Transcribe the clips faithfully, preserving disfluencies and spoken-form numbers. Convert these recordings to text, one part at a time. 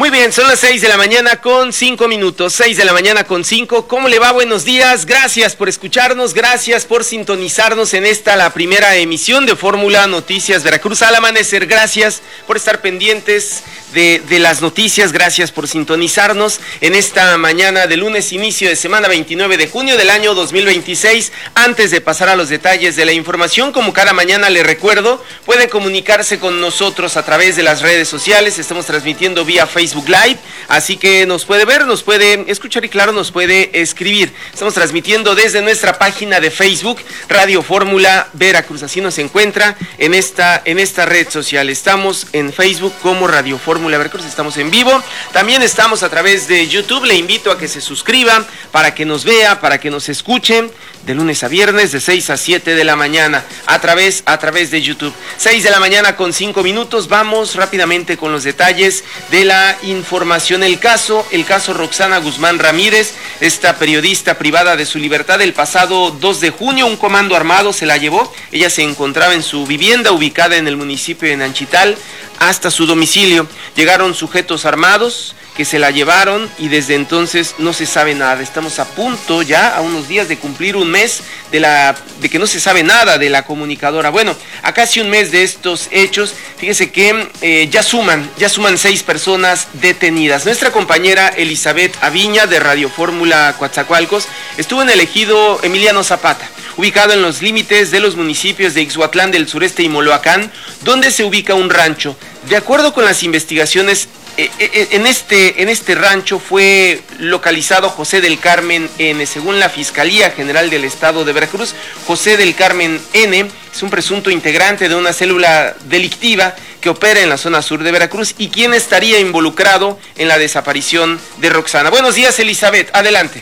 Muy bien, son las seis de la mañana con cinco minutos, seis de la mañana con cinco. ¿Cómo le va? Buenos días, gracias por escucharnos, gracias por sintonizarnos en esta, la primera emisión de Fórmula Noticias Veracruz al amanecer. Gracias por estar pendientes de, de las noticias, gracias por sintonizarnos en esta mañana de lunes, inicio de semana veintinueve de junio del año dos mil veintiséis. Antes de pasar a los detalles de la información, como cada mañana le recuerdo, puede comunicarse con nosotros a través de las redes sociales. Estamos transmitiendo vía Facebook Facebook Live, así que nos puede ver, nos puede escuchar y claro, nos puede escribir. Estamos transmitiendo desde nuestra página de Facebook, Radio Fórmula Veracruz, así nos encuentra en esta, en esta red social. Estamos en Facebook como Radio Fórmula Veracruz, estamos en vivo. También estamos a través de YouTube, le invito a que se suscriba para que nos vea, para que nos escuche de lunes a viernes de seis a siete de la mañana a través, a través de YouTube. seis de la mañana con cinco minutos, vamos rápidamente con los detalles de la información. El caso, el caso Roxana Guzmán Ramírez, esta periodista privada de su libertad el pasado dos de junio, un comando armado se la llevó. Ella se encontraba en su vivienda ubicada en el municipio de Nanchital hasta su domicilio. Llegaron sujetos armados que se la llevaron y desde entonces no se sabe nada. Estamos a punto ya, a unos días de cumplir un mes de la de que no se sabe nada de la comunicadora. Bueno, a casi un mes de estos hechos, fíjese que eh, ya suman, ya suman seis personas detenidas. Nuestra compañera Elizabeth Aviña de Radio Fórmula Coatzacoalcos estuvo en el ejido Emiliano Zapata, ubicado en los límites de los municipios de Ixhuatlán del Sureste y Moloacán, donde se ubica un rancho. De acuerdo con las investigaciones, en este, en este rancho fue localizado José del Carmen N. Según la Fiscalía General del Estado de Veracruz, José del Carmen N. es un presunto integrante de una célula delictiva que opera en la zona sur de Veracruz y quien estaría involucrado en la desaparición de Roxana. Buenos días, Elizabeth, adelante.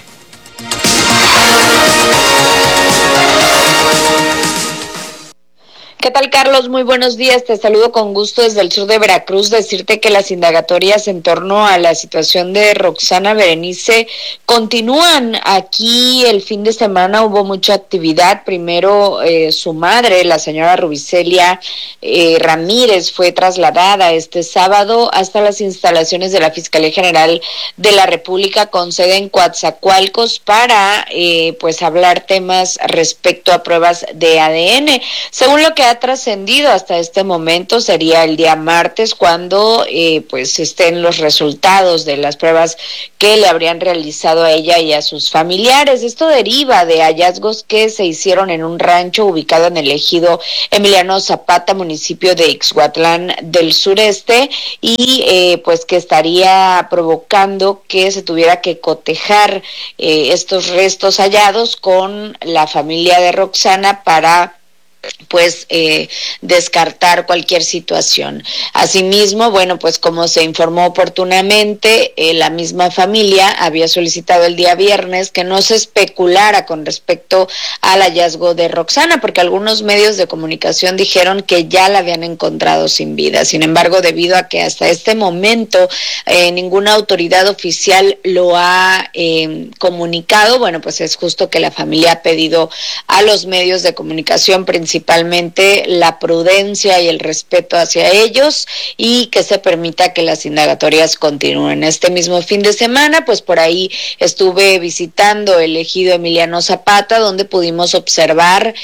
¿Qué tal, Carlos? Muy buenos días, te saludo con gusto desde el sur de Veracruz. Decirte que las indagatorias en torno a la situación de Roxana Berenice continúan. Aquí el fin de semana hubo mucha actividad. Primero eh, su madre, la señora Rubicelia eh, Ramírez, fue trasladada este sábado hasta las instalaciones de la Fiscalía General de la República con sede en Coatzacoalcos para eh, pues hablar temas respecto a pruebas de A D N. Según lo que ha trascendido hasta este momento, sería el día martes cuando eh, pues estén los resultados de las pruebas que le habrían realizado a ella y a sus familiares. Esto deriva de hallazgos que se hicieron en un rancho ubicado en el ejido Emiliano Zapata, municipio de Ixhuatlán del Sureste, y eh, pues que estaría provocando que se tuviera que cotejar eh, estos restos hallados con la familia de Roxana para pues eh, descartar cualquier situación. Asimismo, bueno, pues como se informó oportunamente, eh, la misma familia había solicitado el día viernes que no se especulara con respecto al hallazgo de Roxana, porque algunos medios de comunicación dijeron que ya la habían encontrado sin vida. Sin embargo, debido a que hasta este momento eh, ninguna autoridad oficial lo ha eh, comunicado, bueno, pues es justo que la familia ha pedido a los medios de comunicación principalmente principalmente la prudencia y el respeto hacia ellos y que se permita que las indagatorias continúen. Este mismo fin de semana, pues por ahí estuve visitando el ejido Emiliano Zapata, donde pudimos observar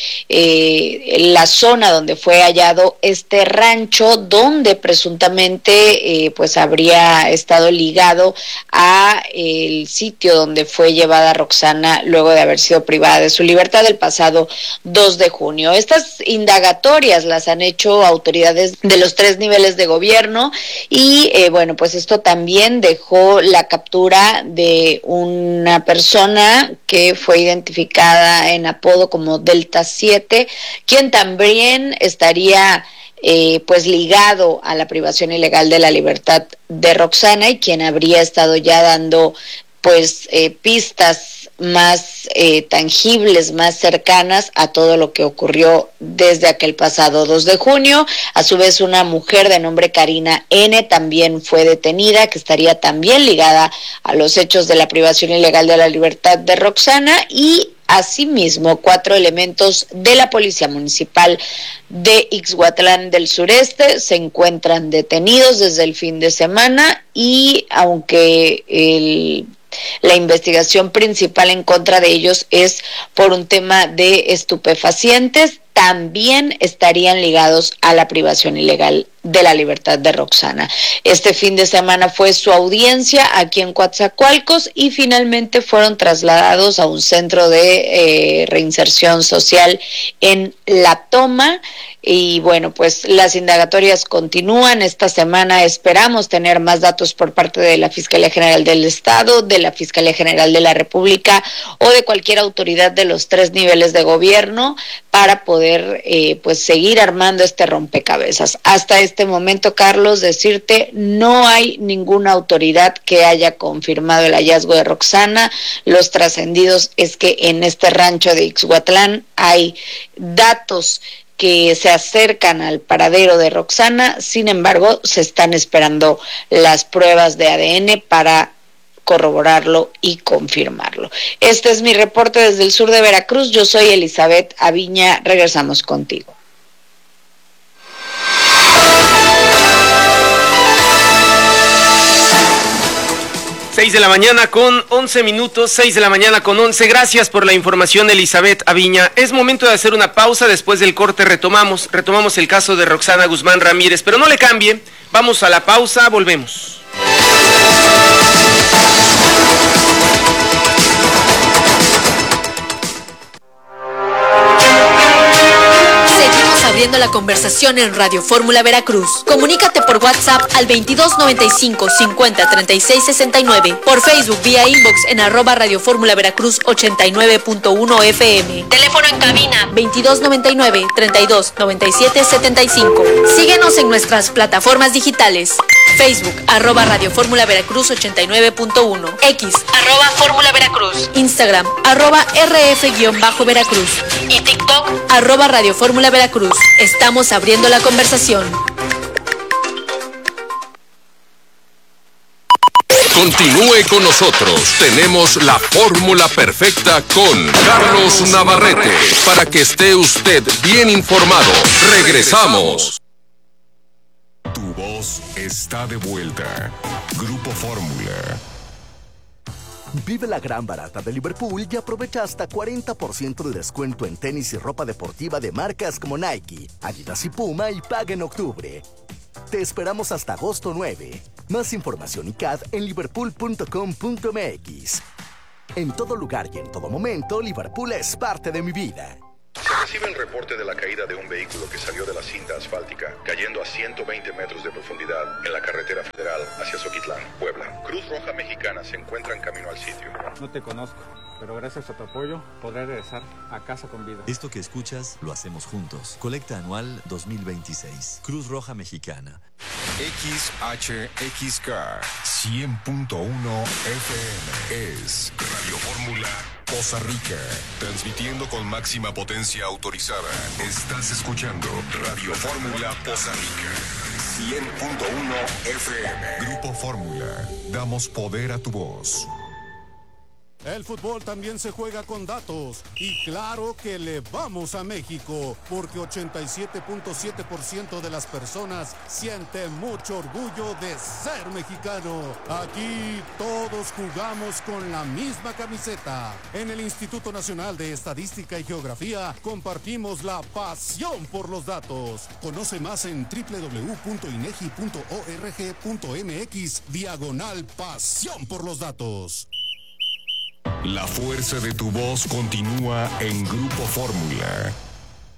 eh, la zona donde fue hallado este rancho, donde presuntamente eh, pues habría estado ligado a el sitio donde fue llevada Roxana luego de haber sido privada de su libertad el pasado dos de junio. Estas indagatorias las han hecho autoridades de los tres niveles de gobierno y eh, bueno, pues esto también dejó la captura de una persona que fue identificada en apodo como Delta siete, quien también estaría Eh, pues ligado a la privación ilegal de la libertad de Roxana y quien habría estado ya dando pues eh, pistas más eh, tangibles, más cercanas a todo lo que ocurrió desde aquel pasado dos de junio. A su vez, una mujer de nombre Karina N. también fue detenida, que estaría también ligada a los hechos de la privación ilegal de la libertad de Roxana, y Asimismo, cuatro elementos de la Policía Municipal de Ixhuatlán del Sureste se encuentran detenidos desde el fin de semana y aunque el la investigación principal en contra de ellos es por un tema de estupefacientes, también estarían ligados a la privación ilegal de la libertad de Roxana. Este fin de semana fue su audiencia aquí en Coatzacoalcos y finalmente fueron trasladados a un centro de eh, reinserción social en La Toma. Y bueno, pues las indagatorias continúan. Esta semana esperamos tener más datos por parte de la Fiscalía General del Estado, de la Fiscalía General de la República o de cualquier autoridad de los tres niveles de gobierno para poder eh, pues seguir armando este rompecabezas. Hasta este momento, Carlos, decirte, no hay ninguna autoridad que haya confirmado el hallazgo de Roxana. Los trascendidos es que en este rancho de Ixhuatlán hay datos que se acercan al paradero de Roxana, sin embargo, se están esperando las pruebas de A D N para corroborarlo y confirmarlo. Este es mi reporte desde el sur de Veracruz. Yo soy Elizabeth Aviña. Regresamos contigo. seis de la mañana con once minutos, seis de la mañana con once. Gracias por la información, Elizabeth Aviña. Es momento de hacer una pausa. Después del corte retomamos, retomamos el caso de Roxana Guzmán Ramírez, pero no le cambie. Vamos a la pausa, volvemos. Abriendo la conversación en Radio Fórmula Veracruz. Comunícate por WhatsApp al veintidós noventa y cinco cincuenta treinta y seis sesenta y nueve, por Facebook vía inbox en arroba Radio Fórmula Veracruz ochenta y nueve punto uno F M. Teléfono en cabina veintidós noventa y nueve treinta y dos noventa y siete setenta y cinco. Síguenos en nuestras plataformas digitales. Facebook arroba Radio Fórmula Veracruz ochenta y nueve punto uno, X arroba Fórmula Veracruz, Instagram arroba R F-Veracruz y TikTok arroba Radio Fórmula Veracruz. Estamos abriendo la conversación. Continúe con nosotros. Tenemos la fórmula perfecta con Carlos Navarrete para que esté usted bien informado. Regresamos. Tu voz está de vuelta. Grupo Fórmula. Vive la gran barata de Liverpool y aprovecha hasta cuarenta por ciento de descuento en tenis y ropa deportiva de marcas como Nike, Adidas y Puma y paga en octubre. Te esperamos hasta agosto nueve. Más información y C A D en liverpool punto com punto m x. En todo lugar y en todo momento, Liverpool es parte de mi vida. Se recibe el reporte de la caída de un vehículo que salió de la cinta asfáltica, cayendo a ciento veinte metros de profundidad en la carretera federal hacia Zoquitlán, Puebla. Cruz Roja Mexicana se encuentra en camino al sitio. No te conozco, pero gracias a tu apoyo podré regresar a casa con vida. Esto que escuchas lo hacemos juntos. Colecta anual dos mil veintiséis. Cruz Roja Mexicana. X H X K cien punto uno F M es Radio Fórmula Poza Rica, transmitiendo con máxima potencia autorizada. Estás escuchando Radio Fórmula Poza Rica cien punto uno F M. Grupo Fórmula, damos poder a tu voz. El fútbol también se juega con datos y claro que le vamos a México porque ochenta y siete punto siete por ciento de las personas sienten mucho orgullo de ser mexicano. Aquí todos jugamos con la misma camiseta. En el Instituto Nacional de Estadística y Geografía compartimos la pasión por los datos. Conoce más en doble u doble u doble u punto inegi punto org punto m x diagonal pasión por los datos. La fuerza de tu voz continúa en Grupo Fórmula.